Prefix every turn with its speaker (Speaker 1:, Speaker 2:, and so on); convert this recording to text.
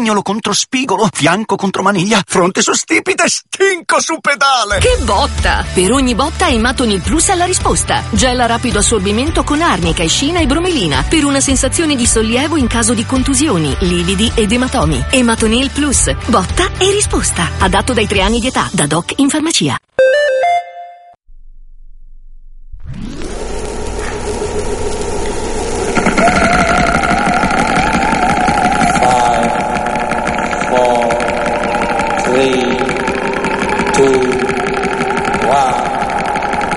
Speaker 1: mignolo contro spigolo, fianco contro maniglia, fronte su stipite, stinco su pedale.
Speaker 2: Che botta! Per ogni botta Ematonil Plus ha la risposta. Gel a rapido assorbimento con arnica, escina e bromelina per una sensazione di sollievo in caso di contusioni, lividi ed ematomi. Ematonil Plus, botta e risposta. Adatto dai 3 anni di età, da doc in farmacia.